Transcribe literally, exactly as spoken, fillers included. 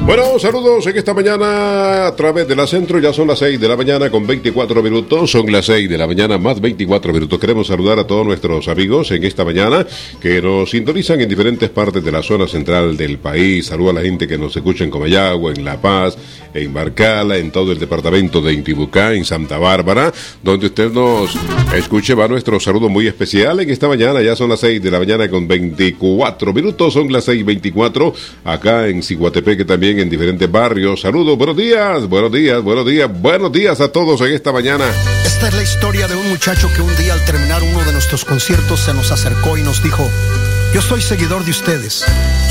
Bueno, saludos en esta mañana a través de la Centro. Ya son las seis de la mañana con veinticuatro minutos. Son las seis de la mañana más veinticuatro minutos. Queremos saludar a todos nuestros amigos en esta mañana que nos sintonizan en diferentes partes de la zona central del país. Saludo a la gente que nos escucha en Comayagua, en La Paz, en Barcala, en todo el departamento de Intibucá, en Santa Bárbara, donde usted nos escuche. Va nuestro saludo muy especial en esta mañana. Ya son las seis de la mañana con veinticuatro minutos. Son las seis veinticuatro acá en Ciguatepeque, también en diferentes barrios. Saludos, buenos días, buenos días, buenos días, buenos días a todos en esta mañana. Esta es la historia de un muchacho que un día al terminar uno de nuestros conciertos se nos acercó y nos dijo: yo soy seguidor de ustedes.